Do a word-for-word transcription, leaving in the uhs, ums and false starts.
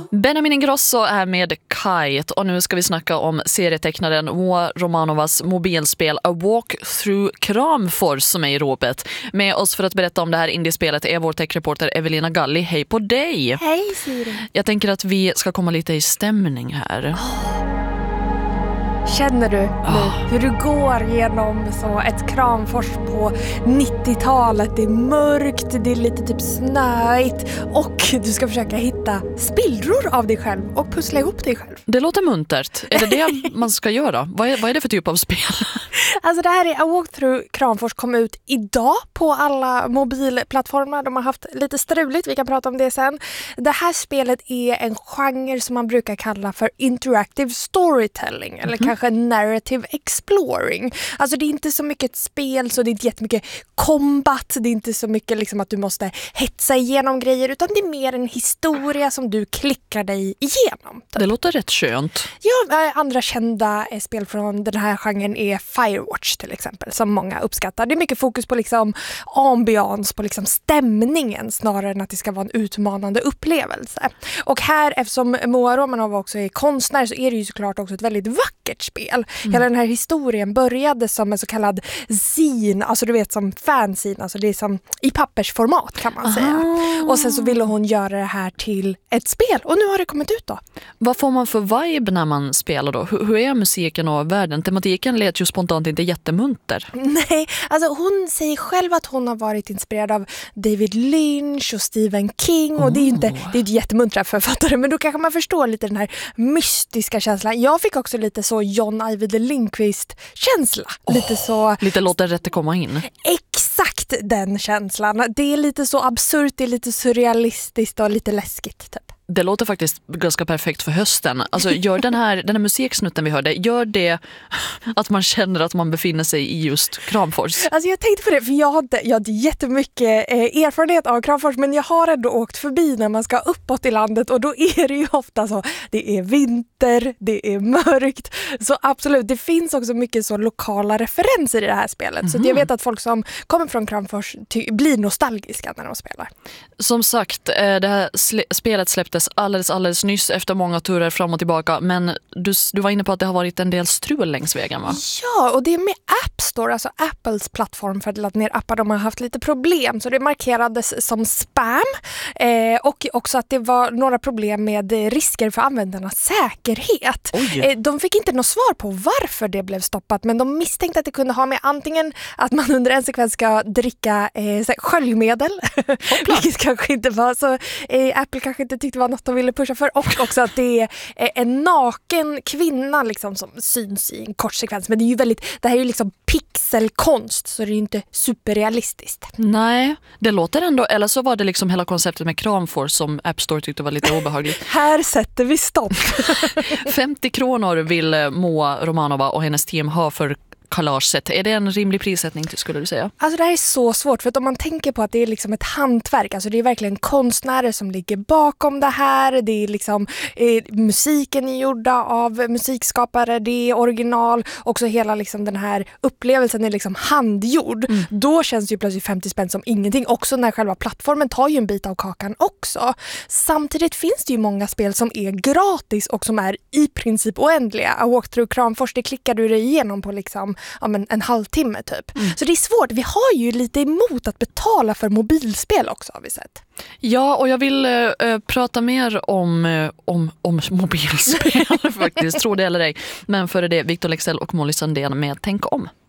Benjamin Ingrosso är med Kite och nu ska vi snacka om serietecknaren Moa Romanovas mobilspel A Walk Through Kramfors som är i ropet. Med oss för att berätta om det här indiespelet är vår techreporter Evelina Galli. Hej på dig! Hej Siri! Jag tänker att vi ska komma lite i stämning här. Känner du nu Oh. hur du går genom så ett Kramfors på nittiotalet? Det är mörkt, det är lite typ snöigt och du ska försöka hitta spillror av dig själv och pussla ihop dig själv. Det låter muntert. Är det det man ska göra? Vad är, vad är det för typ av spel? Alltså det här är A Walk Through Kramfors, kom ut idag på alla mobilplattformar. De har haft lite struligt, vi kan prata om det sen. Det här spelet är en genre som man brukar kalla för interactive storytelling eller mm. kanske narrative exploring. Alltså det är inte så mycket ett spel, så det är inte jättemycket combat, det är inte så mycket liksom att du måste hetsa igenom grejer, utan det är mer en historia som du klickar dig igenom. Det låter rätt skönt. Ja, andra kända spel från den här genren är Firewatch till exempel, som många uppskattar. Det är mycket fokus på liksom ambiance, på liksom stämningen snarare än att det ska vara en utmanande upplevelse. Och här, eftersom Moa Romanova också är konstnär, så är det ju såklart också ett väldigt vackert spel. Mm. Hela den här historien började som en så kallad zine, alltså du vet som fanzine, alltså det är som i pappersformat kan man säga. Aha. Och sen så ville hon göra det här till ett spel och nu har det kommit ut då. Vad får man för vibe när man spelar då? Hur, hur är musiken och världen? Tematiken lät ju spontant inte jättemunter. Nej, alltså hon säger själv att hon har varit inspirerad av David Lynch och Stephen King och oh. det är ju inte, det är inte jättemuntra författare, men då kanske man förstår lite den här mystiska känslan. Jag fick också lite så John Ajvide Lindqvist-känsla. Oh, lite så... Lite låter rätt att komma in. Exakt den känslan. Det är lite så absurt, det är lite surrealistiskt och lite läskigt typ. Det låter faktiskt ganska perfekt för hösten. Alltså gör den här, den här musiksnutten vi hörde, gör det att man känner att man befinner sig i just Kramfors? Alltså jag tänkte på det, för jag hade, jag hade jättemycket eh, erfarenhet av Kramfors, men jag har ändå åkt förbi när man ska uppåt i landet och då är det ju ofta så, det är vinter, det är mörkt. Så absolut, det finns också mycket så lokala referenser i det här spelet. Mm. Så jag vet att folk som kommer från Kramfors ty- blir nostalgiska när de spelar. Som sagt, det här sl- spelet släpptes alldeles, alldeles nyss efter många turer fram och tillbaka, men du, du var inne på att det har varit en del strul längs vägen, va? Ja, och det är med App Store, alltså Apples plattform för att ladda ner appar, de har haft lite problem, så det markerades som spam eh, och också att det var några problem med risker för användarnas säkerhet. Eh, de fick inte något svar på varför det blev stoppat, men de misstänkte att det kunde ha med antingen att man under en sekvens ska dricka eh, sköljmedel, vilket kanske inte var så, eh, Apple kanske inte tyckte var något de ville pusha för, och också att det är en naken kvinna liksom som syns i en kort sekvens, men det är ju väldigt, det här är ju liksom pixelkonst, så det är ju inte superrealistiskt. Nej, det låter ändå, eller så var det liksom hela konceptet med Kramfors som App Store tyckte var lite obehagligt. Här sätter vi stopp. femtio kronor vill Moa Romanova och hennes team ha för kalaset. Är det en rimlig prissättning skulle du säga? Alltså det här är så svårt, för att om man tänker på att det är liksom ett hantverk, alltså det är verkligen konstnärer som ligger bakom det här, det är liksom eh, musiken är gjorda av musikskapare, det är original, också hela liksom den här upplevelsen är liksom handgjord. Mm. Då känns ju plötsligt femtio spänn som ingenting, också när själva plattformen tar ju en bit av kakan också. Samtidigt finns det ju många spel som är gratis och som är i princip oändliga. A Walk Through Kramfors, det klickar du dig igenom på liksom ja, men en halvtimme typ. Mm. Så det är svårt. Vi har ju lite emot att betala för mobilspel också, har vi sett. Ja, och jag vill äh, prata mer om, äh, om, om mobilspel faktiskt, tro det eller ej. Men före det, Victor Lexell och Molly Sandén med Tänk om.